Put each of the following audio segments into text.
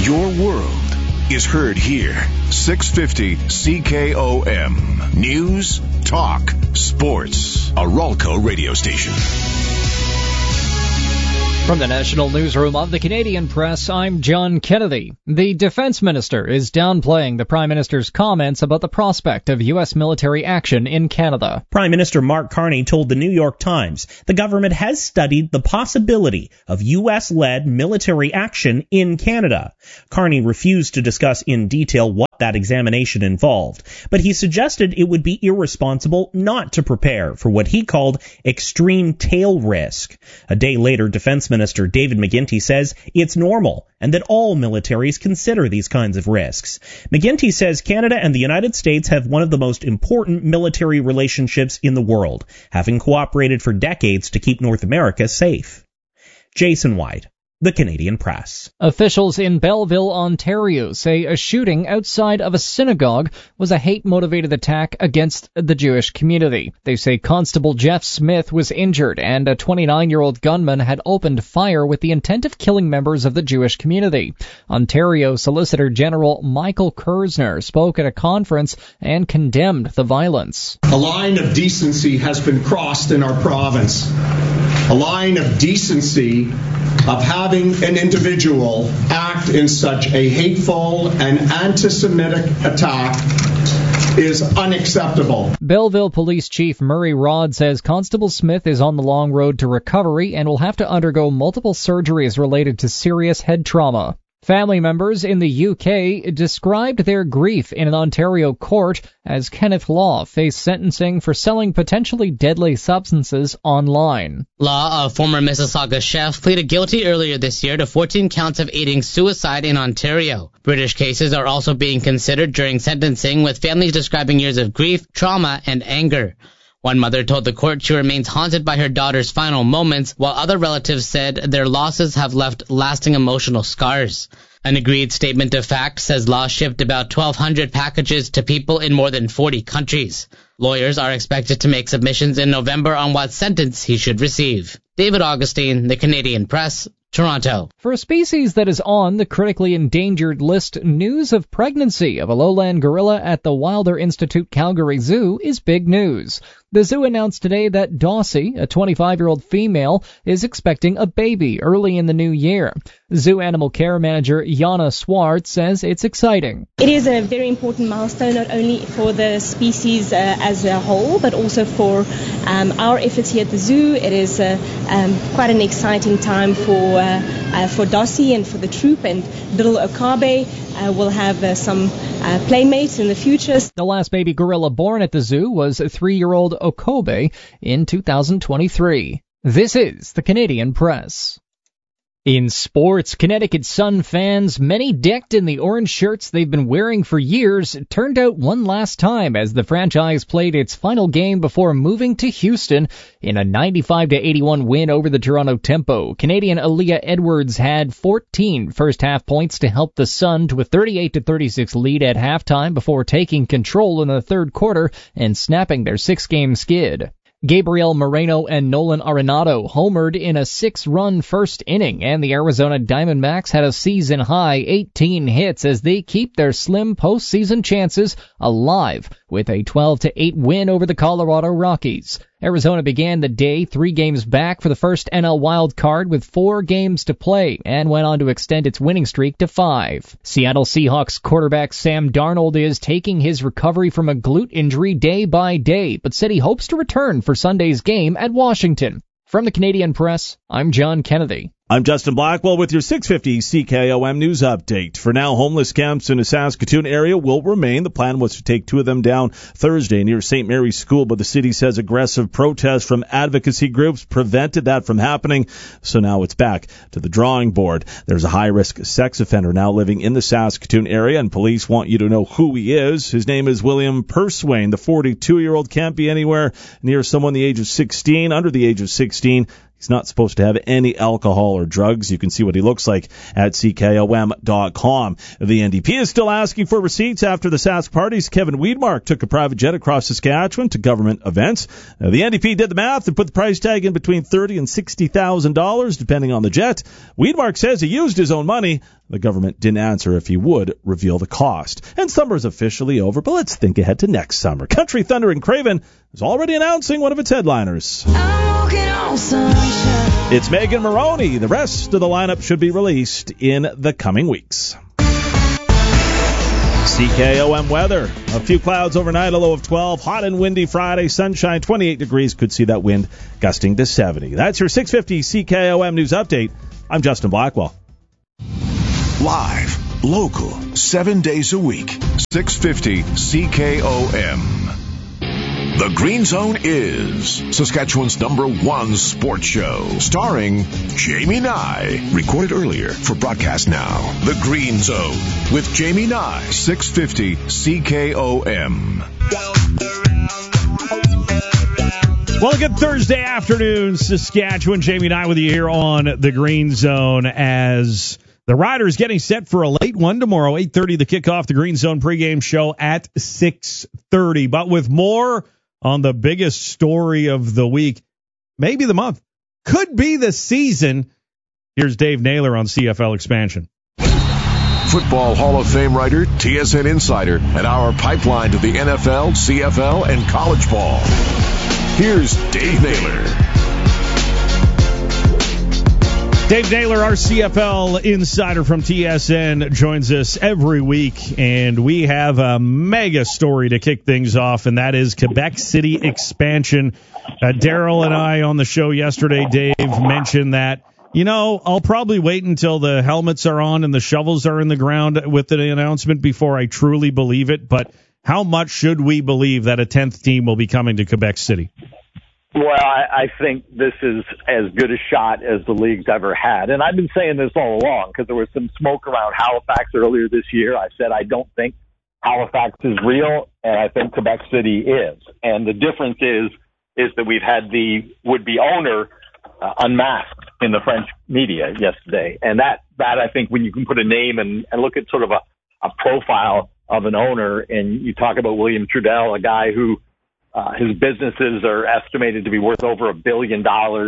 Your world is heard here. 650 CKOM. News, talk, sports. A Ralco radio station. From the National Newsroom of the Canadian Press, I'm John Kennedy. The Defense Minister is downplaying the Prime Minister's comments about the prospect of U.S. military action in Canada. Prime Minister Mark Carney told the New York Times the government has studied the possibility of U.S.-led military action in Canada. Carney refused to discuss in detail what that examination involved, but he suggested it would be irresponsible not to prepare for what he called extreme tail risk. A day later, Defense Minister David McGuinty says it's normal and that all militaries consider these kinds of risks. McGuinty says Canada and the United States have one of the most important military relationships in the world, having cooperated for decades to keep North America safe. Jason White, The Canadian Press. Officials in Belleville, Ontario say a shooting outside of a synagogue was a hate-motivated attack against the Jewish community. They say Constable Jeff Smith was injured and a 29-year-old gunman had opened fire with the intent of killing members of the Jewish community. Ontario Solicitor General Michael Kersner spoke at a conference and condemned the violence. A line of decency has been crossed in our province. A line of decency of having an individual act in such a hateful and anti-Semitic attack is unacceptable. Belleville Police Chief Murray Rod says Constable Smith is on the long road to recovery and will have to undergo multiple surgeries related to serious head trauma. Family members in the UK described their grief in an Ontario court as Kenneth Law faced sentencing for selling potentially deadly substances online. Law, a former Mississauga chef, pleaded guilty earlier this year to 14 counts of aiding suicide in Ontario. British cases are also being considered during sentencing, with families describing years of grief, trauma, and anger. One mother told the court she remains haunted by her daughter's final moments, while other relatives said their losses have left lasting emotional scars. An agreed statement of fact says Law shipped about 1,200 packages to people in more than 40 countries. Lawyers are expected to make submissions in November on what sentence he should receive. David Augustine, The Canadian Press, Toronto. For a species that is on the critically endangered list, news of pregnancy of a lowland gorilla at the Wilder Institute Calgary Zoo is big news. The zoo announced today that Dossie, a 25-year-old female, is expecting a baby early in the new year. Zoo animal care manager Jana Swart says it's exciting. It is a very important milestone, not only for the species as a whole, but also for our efforts here at the zoo. It is quite an exciting time for Dossie and for the troop, and little Okabe will have some playmates in the future. The last baby gorilla born at the zoo was 3-year-old Okabe in 2023. This is the Canadian Press. In sports, Connecticut Sun fans, many decked in the orange shirts they've been wearing for years, turned out one last time as the franchise played its final game before moving to Houston in a 95-81 win over the Toronto Tempo. Canadian Aaliyah Edwards had 14 first-half points to help the Sun to a 38-36 lead at halftime before taking control in the third quarter and snapping their 6-game skid. Gabriel Moreno and Nolan Arenado homered in a 6-run first inning, and the Arizona Diamondbacks had a season-high 18 hits as they keep their slim postseason chances alive with a 12-8 win over the Colorado Rockies. Arizona began the day 3 games back for the first NL wild card with 4 games to play and went on to extend its winning streak to 5. Seattle Seahawks quarterback Sam Darnold is taking his recovery from a glute injury day by day, but said he hopes to return for Sunday's game at Washington. From the Canadian Press, I'm John Kennedy. I'm Justin Blackwell with your 650 CKOM news update. For now, homeless camps in the Saskatoon area will remain. The plan was to take 2 of them down Thursday near St. Mary's School, but the city says aggressive protests from advocacy groups prevented that from happening. So now it's back to the drawing board. There's a high-risk sex offender now living in the Saskatoon area, and police want you to know who he is. His name is William Purswain. The 42-year-old can't be anywhere near someone the age of 16, under the age of 16. He's not supposed to have any alcohol or drugs. You can see what he looks like at CKOM.com. The NDP is still asking for receipts after the Sask parties. Kevin Weidmark took a private jet across Saskatchewan to government events. The NDP did the math and put the price tag in between $30,000 and $60,000, depending on the jet. Weidmark says he used his own money. The government didn't answer if he would reveal the cost. And summer's officially over, but let's think ahead to next summer. Country Thunder and Craven is already announcing one of its headliners. It's Megan Moroney. The rest of the lineup should be released in the coming weeks. CKOM weather. A few clouds overnight, a low of 12. Hot and windy Friday. Sunshine, 28 degrees. Could see that wind gusting to 70. That's your 650 CKOM News Update. I'm Justin Blackwell. Live, local, 7 days a week. 650 CKOM. The Green Zone is Saskatchewan's #1 sports show, starring Jamie Nye. Recorded earlier for broadcast now. The Green Zone with Jamie Nye. 650 CKOM. Well, a good Thursday afternoon, Saskatchewan. Jamie Nye with you here on The Green Zone as the Riders getting set for a late one tomorrow, 8:30, the kickoff, the Green Zone pregame show at 6:30. But with more on the biggest story of the week, maybe the month, could be the season. Here's Dave Naylor on CFL expansion. Football Hall of Fame writer, TSN insider, and our pipeline to the NFL, CFL, and college ball. Here's Dave Naylor. Dave Naylor, our CFL insider from TSN, joins us every week, and we have a mega story to kick things off, and that is Quebec City expansion. Daryl and I on the show yesterday, Dave, mentioned that, I'll probably wait until the helmets are on and the shovels are in the ground with the announcement before I truly believe it, but how much should we believe that a 10th team will be coming to Quebec City? Well, I think this is as good a shot as the league's ever had. And I've been saying this all along because there was some smoke around Halifax earlier this year. I said I don't think Halifax is real, and I think Quebec City is. And the difference is that we've had the would-be owner unmasked in the French media yesterday. And that I think when you can put a name and look at sort of a profile of an owner, and you talk about William Trudel, a guy who his businesses are estimated to be worth over $1 billion.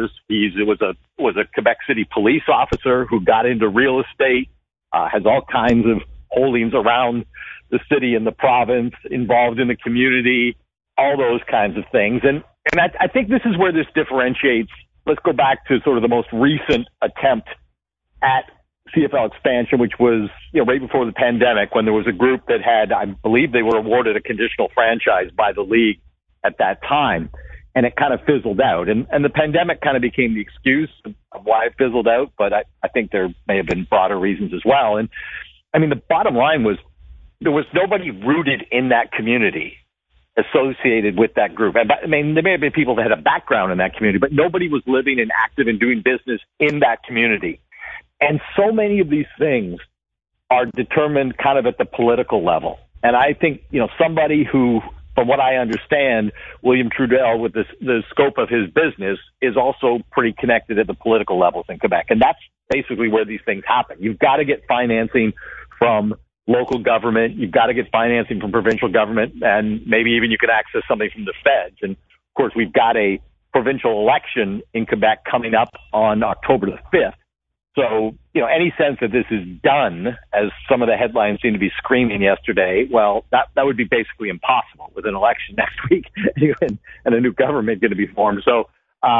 He was a Quebec City police officer who got into real estate, has all kinds of holdings around the city and the province, involved in the community, all those kinds of things. And I think this is where this differentiates. Let's go back to sort of the most recent attempt at CFL expansion, which was right before the pandemic, when there was a group that had, I believe they were awarded a conditional franchise by the league at that time, and it kind of fizzled out. And the pandemic kind of became the excuse of why it fizzled out, but I think there may have been broader reasons as well. And I mean, the bottom line was there was nobody rooted in that community associated with that group. And I mean, there may have been people that had a background in that community, but nobody was living and active and doing business in that community. And so many of these things are determined kind of at the political level. And I think, somebody who, from what I understand, William Trudel, with the scope of his business, is also pretty connected at the political levels in Quebec. And that's basically where these things happen. You've got to get financing from local government. You've got to get financing from provincial government, and maybe even you can access something from the feds. And, of course, we've got a provincial election in Quebec coming up on October the 5th. So, any sense that this is done, as some of the headlines seem to be screaming yesterday, well, that would be basically impossible with an election next week and a new government going to be formed. So,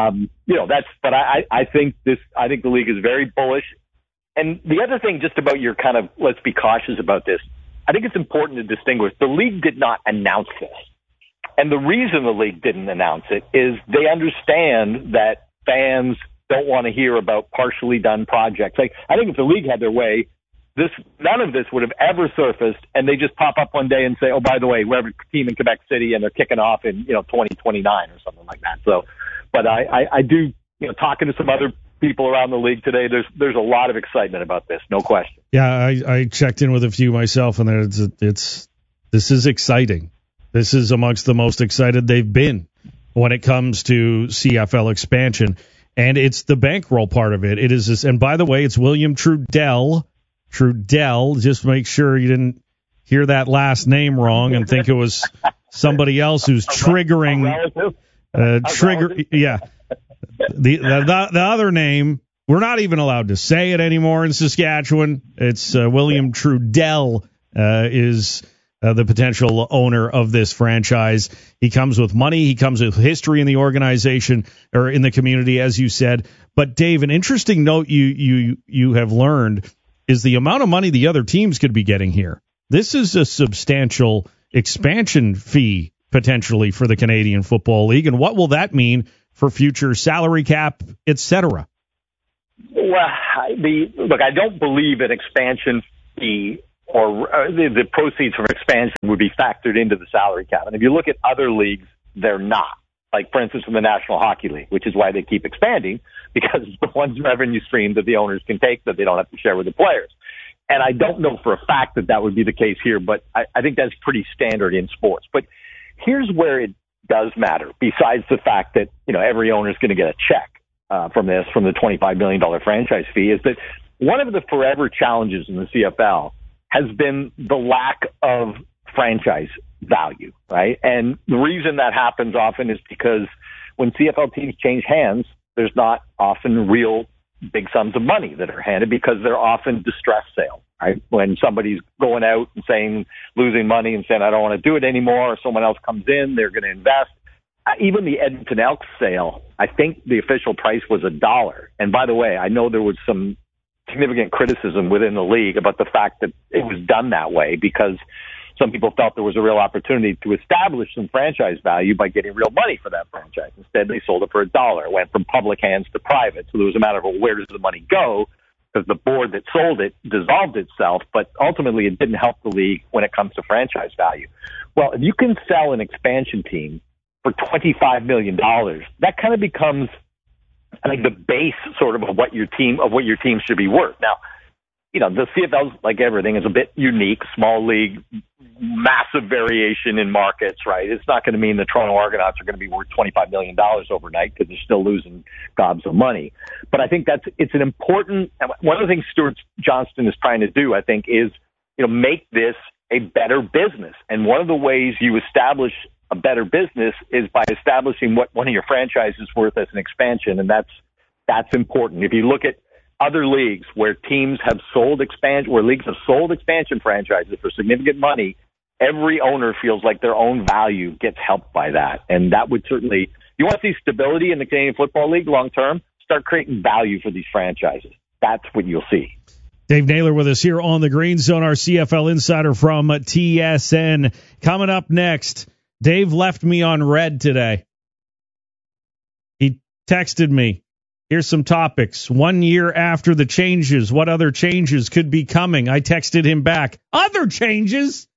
but I think the league is very bullish. And the other thing just about your kind of, let's be cautious about this, I think it's important to distinguish. The league did not announce this. And the reason the league didn't announce it is they understand that fans don't want to hear about partially done projects. Like, I think if the league had their way, none of this would have ever surfaced, and they just pop up one day and say, oh, by the way, we have a team in Quebec City, and they're kicking off in 2029 or something like that. So, but I do, talking to some other people around the league today, there's a lot of excitement about this, no question. Yeah, I checked in with a few myself, and this is exciting. This is amongst the most excited they've been when it comes to CFL expansion. And it's the bankroll part of it. It is this, and by the way, it's William Trudel. Trudel, just make sure you didn't hear that last name wrong and think it was somebody else who's triggering. Yeah. The other name We're not even allowed to say it anymore in Saskatchewan. It's William Trudell is the potential owner of this franchise. He comes with money. He comes with history in the organization or in the community, as you said. But, Dave, an interesting note you have learned is the amount of money the other teams could be getting here. This is a substantial expansion fee potentially for the Canadian Football League. And what will that mean for future salary cap, et cetera? Well, look, I don't believe an expansion fee or the proceeds from expansion would be factored into the salary cap. And if you look at other leagues, they're not. Like, for instance, in the National Hockey League, which is why they keep expanding, because it's the one revenue stream that the owners can take that they don't have to share with the players. And I don't know for a fact that that would be the case here, but I think that's pretty standard in sports. But here's where it does matter, besides the fact that, every owner is going to get a check from the $25 million franchise fee, is that one of the forever challenges in the CFL has been the lack of franchise value, right? And the reason that happens often is because when CFL teams change hands, there's not often real big sums of money that are handed because they're often distress sales, right? When somebody's going out and saying, losing money and saying, I don't want to do it anymore, or someone else comes in, they're going to invest. Even the Edmonton Elks sale, I think the official price was $1. And by the way, I know there was some significant criticism within the league about the fact that it was done that way because some people felt there was a real opportunity to establish some franchise value by getting real money for that franchise. Instead, they sold it for $1. It went from public hands to private. So there was a matter of, well, where does the money go? Because the board that sold it dissolved itself, but ultimately it didn't help the league when it comes to franchise value. Well, if you can sell an expansion team for $25 million, that kind of becomes, I think, the base sort of what your team should be worth. Now, the CFL, like everything, is a bit unique, small league, massive variation in markets, right? It's not going to mean the Toronto Argonauts are going to be worth $25 million overnight because they're still losing gobs of money. But I think it's an important, one of the things Stuart Johnston is trying to do, I think, is, make this a better business. And one of the ways you establish a better business is by establishing what one of your franchises is worth as an expansion. And that's important. If you look at other leagues where teams have sold where leagues have sold expansion franchises for significant money, every owner feels like their own value gets helped by that. And that would certainly, you want to see stability in the Canadian Football League long term, start creating value for these franchises. That's what you'll see. Dave Naylor with us here on the Green Zone, our CFL insider from TSN. Coming up next, Dave left me on red today. He texted me. Here's some topics. 1 year after the changes, what other changes could be coming? I texted him back. Other changes?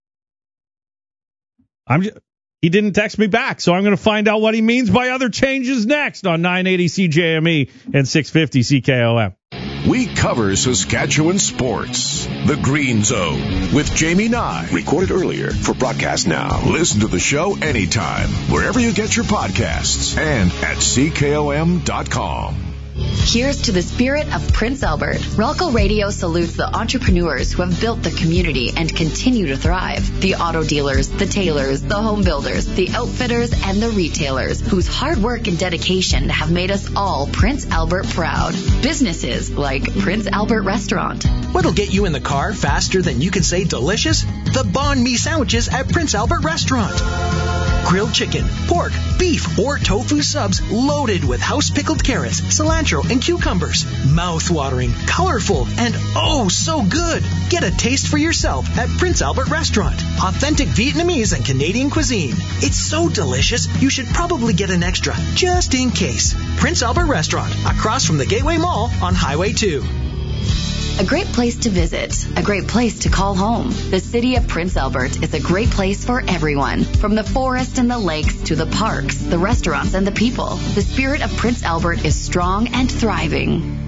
He didn't text me back, so I'm going to find out what he means by other changes next on 980 CJME and 650 CKOM. We cover Saskatchewan sports. The Green Zone with Jamie Nye. Recorded earlier for broadcast now. Listen to the show anytime, wherever you get your podcasts and at CKOM.com. Here's to the spirit of Prince Albert. Ralco Radio salutes the entrepreneurs who have built the community and continue to thrive. The auto dealers, the tailors, the home builders, the outfitters, and the retailers whose hard work and dedication have made us all Prince Albert proud. Businesses like Prince Albert Restaurant. What'll get you in the car faster than you can say delicious? The banh mi sandwiches at Prince Albert Restaurant. Grilled chicken, pork, beef, or tofu subs loaded with house-pickled carrots, cilantro, and cucumbers. Mouth-watering, colorful, and oh so good. Get a taste for yourself at Prince Albert Restaurant. Authentic Vietnamese and Canadian cuisine. It's so delicious, you should probably get an extra, just in case. Prince Albert Restaurant, across from the Gateway Mall on Highway 2. A great place to visit, a great place to call home. The city of Prince Albert is a great place for everyone. From the forest and the lakes to the parks, the restaurants and the people. The spirit of Prince Albert is strong and thriving.